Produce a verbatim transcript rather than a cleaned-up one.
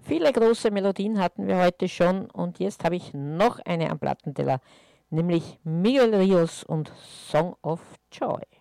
Viele große Melodien hatten wir heute schon und jetzt habe ich noch eine am Plattenteller, nämlich Miguel Rios und Song of Joy.